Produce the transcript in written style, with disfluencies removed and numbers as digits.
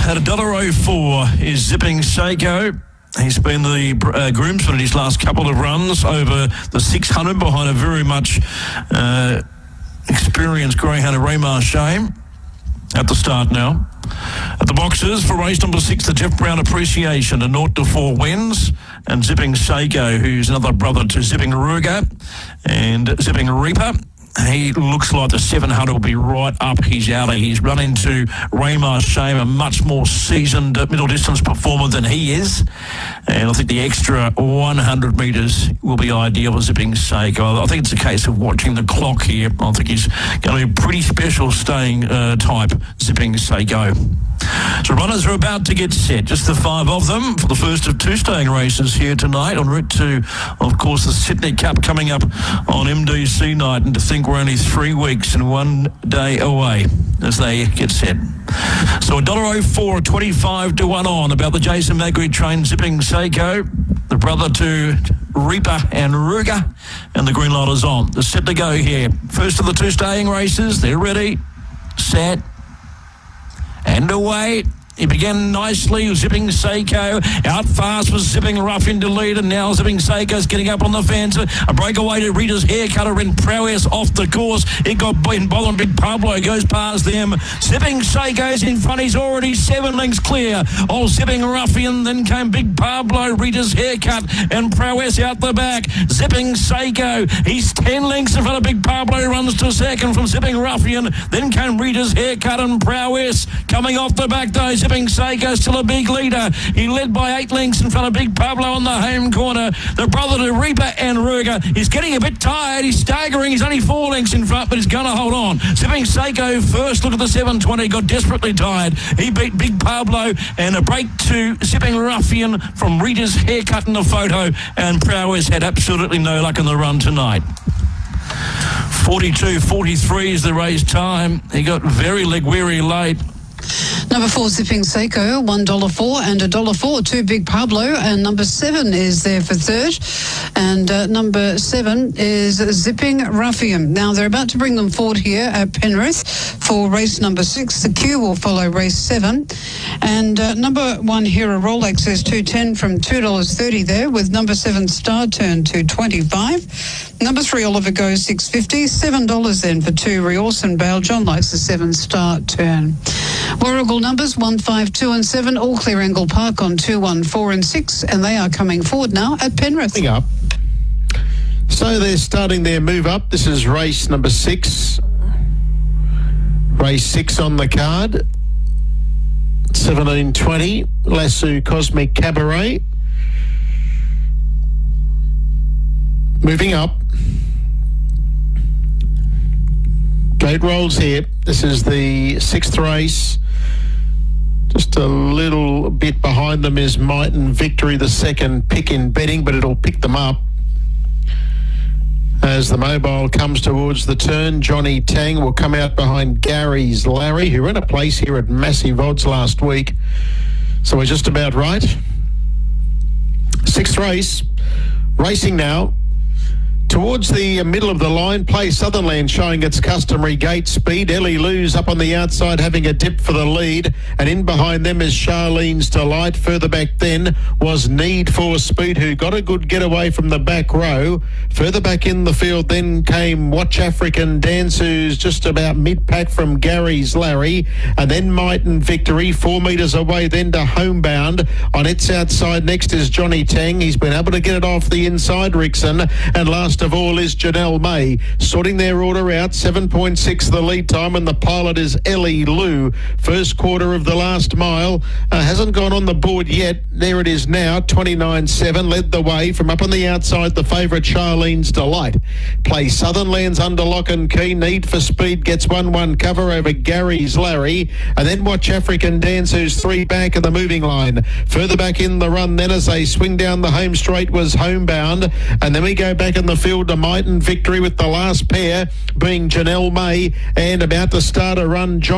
At $1.04 is Zipping Seiko. He's been the groomsman in his last couple of runs over the 600 behind a very much experienced greyhound of Ray Marchais at the start now. At the boxes for race number 6, the Jeff Brown Appreciation, a 0-4 wins, and Zipping Seiko, who's another brother to Zipping Ruga and Zipping Reaper. He looks like the 700 will be right up his alley. He's run into Ray Marchais, a much more seasoned middle distance performer than he is. And I think the extra 100 metres will be ideal for Zipping Seiko. I think it's a case of watching the clock here. I think he's going to be a pretty special staying type, Zipping Seiko. So runners are about to get set, just the 5 of them for the first of 2 staying races here tonight en route to, of course, the Sydney Cup coming up on MDC night, and to think we're only 3 weeks and 1 day away as they get set. So $1.04, 25 to 1 on about the Jason Magri train Zipping Seiko, the brother to Reaper and Ruga, and the green light is on. They're set to go here. First of the 2 staying races, they're ready, set, and away. He began nicely, Zipping Seiko. Out fast was Zipping Ruffian to lead, and now Zipping Seiko's getting up on the fence. A breakaway to Rita's Haircutter in Prowess off the course. It got beaten. Bolin Big Pablo goes past them. Zipping Seiko's in front. He's already 7 lengths clear. Oh, Zipping Ruffian. Then came Big Pablo, Rita's Haircut, and Prowess out the back. Zipping Seiko. He's 10 lengths in front of Big Pablo. Runs to second from Zipping Ruffian. Then came Rita's Haircut and Prowess. Coming off the back though, Zipping Seiko still a big leader. He led by 8 lengths in front of Big Pablo on the home corner. The brother to Reaper and Ruga is getting a bit tired. He's staggering. He's only 4 lengths in front, but he's going to hold on. Zipping Seiko first. Look at the 720. Got desperately tired. He beat Big Pablo, and a break to Zipping Ruffian from Rita's Haircut in the photo, and Prowess had absolutely no luck in the run tonight. 42.43 is the race time. He got very leg weary late. Number 4, Zipping Seiko, $1.04 and $1.04 to Big Pablo, and number 7 is there for third, and number 7 is Zipping Ruffian. Now they're about to bring them forward here at Penrith for race number 6. The queue will follow race 7, and number 1 Hero Rolex is $2.10 from $2.30 there, with number 7 Star Turn $2.25. Number 3 Oliver Goes $6.50, $7 then for 2 Riorson Bale. John likes the 7 Star Turn. Warrigal numbers 1, 5, 2 and 7, all clear Angle Park on 2, 1, 4 and 6, and they are coming forward now at Penrith. Up. So they're starting their move up. This is race number 6. Race 6 on the card. 17:20, Lasso Cosmic Cabaret. Moving up. Gate rolls here. This is the 6th race. Just a little bit behind them is Might and Victory, the second pick in betting, but it'll pick them up. As the mobile comes towards the turn, Johnny Tang will come out behind Gary's Larry, who ran a place here at massive odds last week. So we're just about right. 6th race, racing now. Towards the middle of the line, Play Sutherland showing its customary gate speed. Ellie Lou's up on the outside having a dip for the lead. And in behind them is Charlene's Delight. Further back then was Need for Speed, who got a good getaway from the back row. Further back in the field then came Watch African Dance, who's just about mid-pack from Gary's Larry. And then Might and Victory, 4 metres away then to Homebound. On its outside next is Johnny Tang. He's been able to get it off the inside, Rickson. And last of all is Janelle May, sorting their order out. 7.6 the lead time, and the pilot is Ellie Lou. First quarter of the last mile hasn't gone on the board yet. There it is now, 29.7, led the way from up on the outside, the favourite Charlene's Delight. Play Sutherland's under lock and key. Need for Speed gets 1-1 cover over Gary's Larry, and then Watch African Dance, who's 3 back in the moving line. Further back in the run then as they swing down the home straight was Homebound, and then we go back in the field to Might and Victory, with the last pair being Janelle May, and about to start a run, John